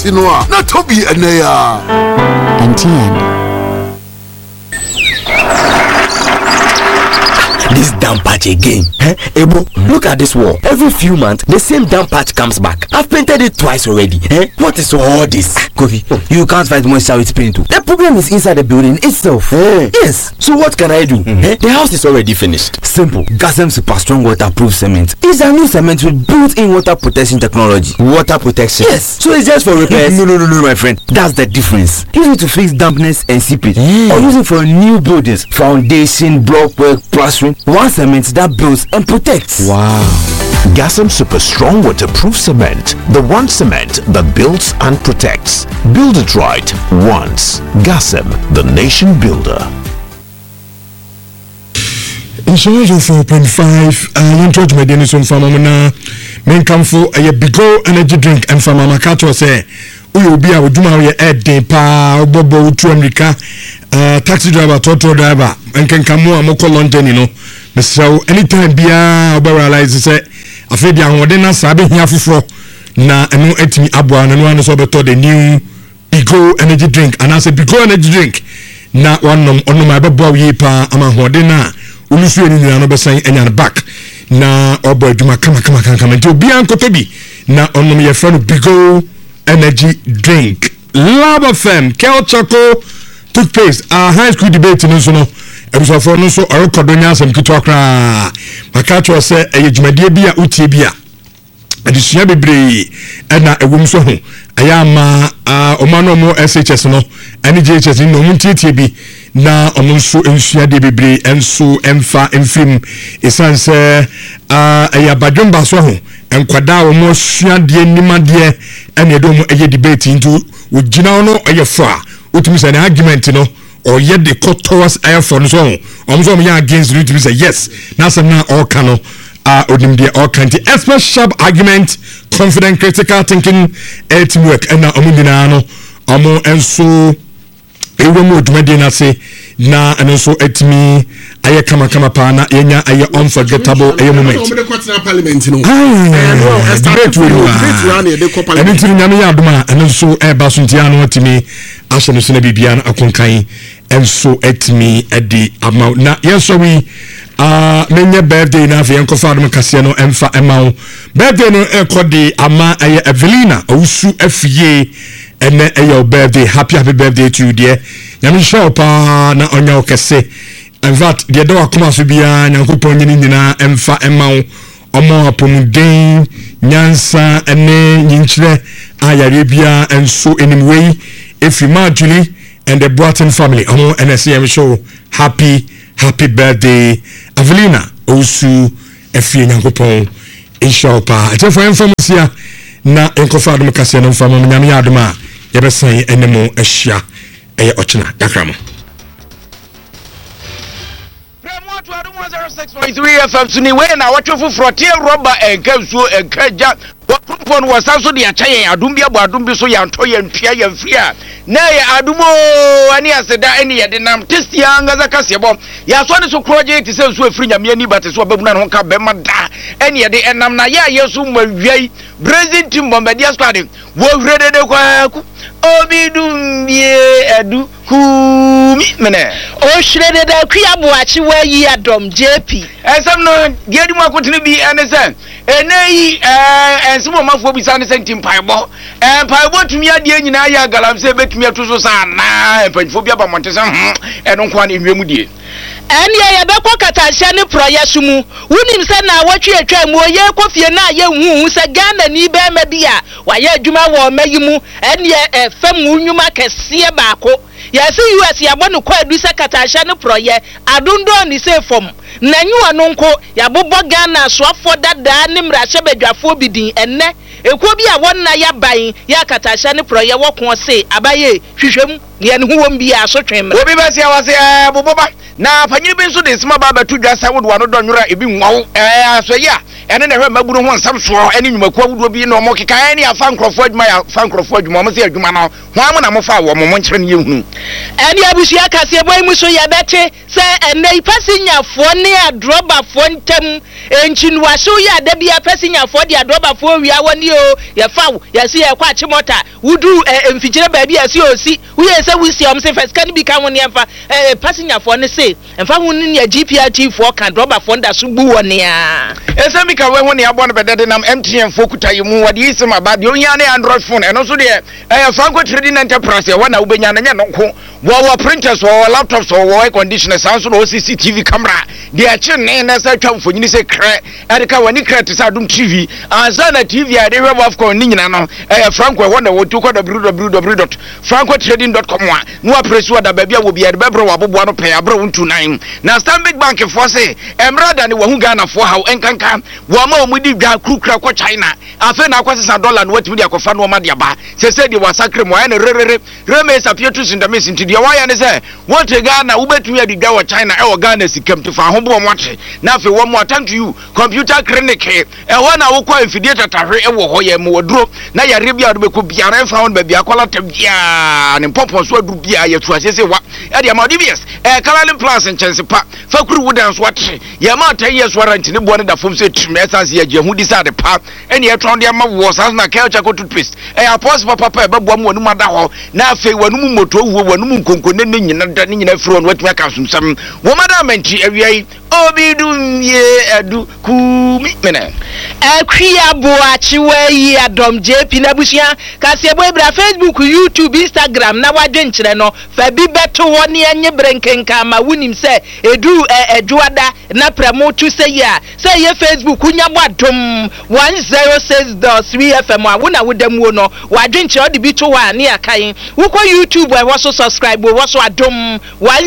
si no a na tobi ene ya MTN. This damn patch again. Ebo, look at this wall. Every few months, the same damn patch comes back. I've painted it twice already. What is all this? Kofi, you can't fight moisture with paint. The problem is inside the building itself. Yes. So what can I do? The house is already finished. Simple. Gasem Super Strong Waterproof Cement. It's a new cement with built-in water protection technology. Water protection? Yes. So it's just for repairs? No, my friend. That's the difference. Use it to fix dampness and seepage. Or use it for new buildings, foundation, block work, plastering. One cement that builds and protects. Wow. Gasem Super Strong Waterproof Cement. The one cement that builds and protects. Build it right once. Gasem, the nation builder. Insurance 4.5 Yentoj Medeni from Famamana men come for a Bigo energy drink and from Makato say we be our Duma Ed Pa Bobo to America taxi driver, total driver and can come more Moko London, you know. So anytime Bia realize say afraid ya hodena sabe hiafufro na eno etimi abwa na no an so beto the new Bigo energy drink and I say Bigo energy drink na one ono ma bebo wi pa ama hodena ulusu eni na no besan enya back na obo adwuma kama nti obi ankoto bi na ono ye friend Bigo energy drink. Love FM Kel Choco toothpaste high school debate no so no ebuso for no so orekodonya asem kitwa kra makacho se eyedwumadie bia utie bia adisua bebre na ewum so ho ayama omano mo SHS no ani JHS no muntie bi na omonso ensua de bebre enso emfa emfim esanse ayabadwomba so ho enkwada wo mo sua de nimade ene do mo eye debate into ogina no eyefa utumi say argument no or yet the court towards air for so on ya against you to say yes now some now all cano odim dia all kind expert sharp argument confident critical thinking teamwork and now omundina no omo enso ewemu odumade na say na enso etimi aye kama pa na yenya aye unforgettable aye moment parliament no anything nyame ya aduma enso e ba so ntia no etimi ashe no na bibia na akonkan enso etimi edi amount na yeso we menye birthday na afi enko fa dum kase no emfa emau birthday no ekodi ama aye Evelina owusu afie ene aye birthday happy birthday to you dear nyame show pa na onya okese in fact the do akoma so bia nyankopon nyini nyina emfa emau omo apomuden nyansa ene nyinchire ayare bia enso anyway if you Julie and the Broughton family omo NSM show happy birthday Evelina osu efie nyankopon inshallah atefo informasia na enkofa dum kase no fama nyame aduma yebesan enemo ahia eye ochina yakramo 6.3 FM suni we na watwefu frontier rubber enkasu enkaja wakupon wasanso de achayen adum bia bo adum bi so yanto yantua yanfia na ya adumo ani aseda eni ye de nam testi anga za kase bom ya so ne so project se so afri nyame ani bate so babuna no ka be mada eni ye de enam na ya yesu mawiai brazil team bombardier squad wo hrede de kwaku obidum bie edu humi mene o shrede da kuya boachi wa yi adom JP esam no die dum akotene bi enese eneyi ensimo mafo bi san sentim paibo paibo tumi ade nyina ya galamse betumi atoso san na panfo bi aba monte san eno kwa na enwemu die ene ye bekọ katahye ne proyesu mu wunim se na watwe atwa mu oye kofie na ye hu se Ghana ni be ma bia wa ye adwuma wo mayi mu ene fam unwuma kese baako yesi US yabo no kwa edu se katahye ne proye adundo ni se fom na nyu anu nko yabobo Ghana so afọ dada ne mrahye badwafo bidin enne ekuo bi a wonna ya ban ya katahye ne proye wokon se abaye hwehwem ye ne huwom bi a so twemra obi ba se awase boboba na panyiri bi nso de sima ba batu dwasa wodo ano donwura ebi nwawo aso ya ene na hwe maburu ho nsam so ene nyumaku awudo bi na omo keka ene afa nkrofo adwuma ya fa nkrofo adwuma mo se adwuma no ho am na mo fa wo mo nkyere ne yehunu ene abusia kase boy mu so ye bete se ene passenyafo ne adrobafo ntam enchinwaso ya da bia passenyafo de adrobafo wia woni o ye fa ye se ye kwa chimota wudu mfikire ba bia se osi wo ye se wusi om se first kan bi kan woni emfa passenyafo ne se emfa woni ne GPRT fo kan adrobafo nda so bu woni a esemi ka we ho ne abo no bedede nam MTN fo kutaye mu wade isim aba de onya ne Android phone eno so de Franco Trading Enterprise e wana ubenya na nya nko wo printers wo laptops wo air conditioner sanso no CCTV camera de a che ne na sa twa mfonyini se kre e ka wani kre te sa dum TV anzana TV a de web of con ni nyina no Franco wo na wo tu ko www.francotrading.com wa no press wo da ba bia wo bia de bebro wo abobo no pe abro untu nan na Stanbic Bank for say emrada ne wo hu Ghana for how enkanka wo ma omudi dwa krukra ko China afa na akwasesa dollar no watimi de akofa no ma de aba se de wasakre mo ene reme sapietu sindamis nti de waya ne se wote Ghana ubetumi adidwa wo China e wo Ghana sikam to fa hobo mo ate na afa wo mo atanto you computer clinic e wona wo kwa infidie tatahwe e wo hoye mo woduro na yare bia do be ko biara fa won ba bia kola ta bia ne popon so adu bia ye tu asese wa e de ma DBS Caroline Plus nchensɛ pa fakuru wudan so ate ye ma 10 years warranty ne bo ne da fom se trim essence ye jehu di sa de pa ene ye tron de ma wo sans na culture ko toothpaste apos papa e ba bo am wanu ma da ho na afei wanu mu moto wo wanu mu nkonko ne nyina da ne nyina fro no watumi aka sumsam wo madamanti awiai obidum ye adu kumi mena akria boachi we adom JP na busia kase boy bra Facebook YouTube Instagram na wadwe nkyere no fa bi beto wo ne anye brenkenka ma wunim se edu edwada na promote se ya se ye Facebook nya bwadom 106.3 FM a wona wodamu no wadwe nkyere de bi to wa ne akan wo ko YouTube e wo so subscribe wo so adom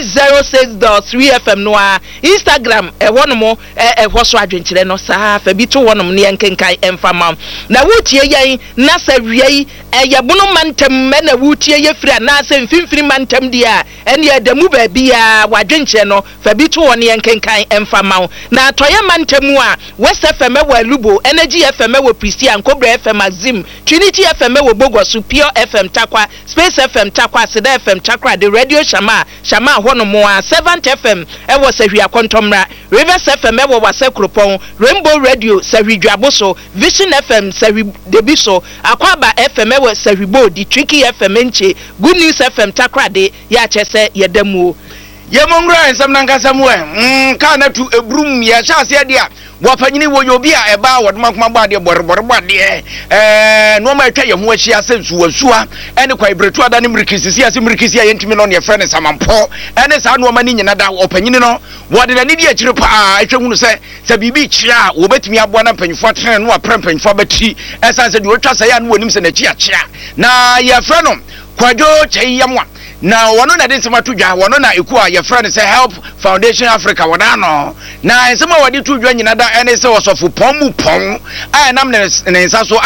106.3 FM no a Instagram e wono mo wo so adwe nkyere no sa fa bi to wonom ne yankenkan emfama na wutie yan na sa wiei yebono mantem me na wutie ye fira na sa mfimfiri mantem dia ene adamu ba bia wadwenche no fa bi to won yankenkan emfama na toye mantem a West FM wa Lubo Energy FM wa Christian Cobra FM Azim Trinity FM wa Bogosu Pure FM Takwa Space FM Takwa Seda FM Takwa the Radio Shama hono mo a 7th FM e wo sahwia kontomra Rivers FM e wo wasekropon Rainbow Radio Dwaboso Vision FM Sawi Debiso Akwaba FM we Sawibo di Tricky FM enche Good News FM Takrade ya chese yedamu ye mongra ensam nankasa mu ka na tu ebrum ya chase dia wapanyini wo yobi a eba wodoma kuma ba de borbor de no ma atwa ye ho ahia sensuwa ene kwa ibretu ada ne mrikisisi ase mrikisi yentimi no ne frɛ ne samampo ene sa no ma ni nyina da opanyini no wode na ni di akire pa atwa hunu se bibi kira wo betimi aboa na panyifo atene no apra panyifo bati esan se de otwa se ya no wonim se na chi akira na ye frɛ no kwadwo kyeyamwa na wono na de nsema tudwa wono na eku a ye friend say Help Foundation Africa woda no na nsema wadi tudwa nyina da ene se wosofu pon mu pon a nam ne nsa so